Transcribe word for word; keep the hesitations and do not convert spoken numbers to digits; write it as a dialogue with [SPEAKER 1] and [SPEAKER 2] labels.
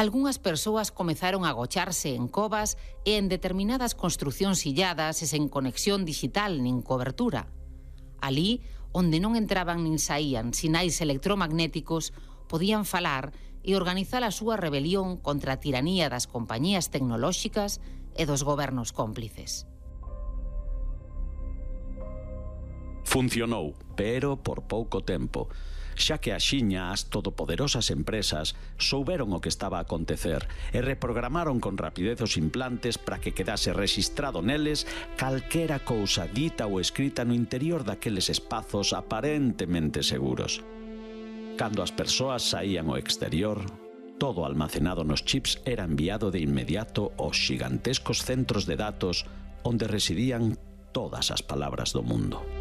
[SPEAKER 1] Algunhas persoas comezaron a agocharse en covas e en determinadas construcións illadas e sen conexión digital nin cobertura. Alí, onde non entraban nin saían sinais electromagnéticos, podían falar e organizar a súa rebelión contra a tiranía das compañías tecnolóxicas e dos gobernos cómplices.
[SPEAKER 2] Funcionou, pero por pouco tempo, xa que axiña as todopoderosas empresas souberon o que estaba a acontecer e reprogramaron con rapidez os implantes para que quedase rexistrado neles calquera cousa dita ou escrita no interior daqueles espazos aparentemente seguros. Cando as persoas saían ao exterior, todo almacenado nos chips era enviado de inmediato aos xigantescos centros de datos onde residían todas as palabras do mundo.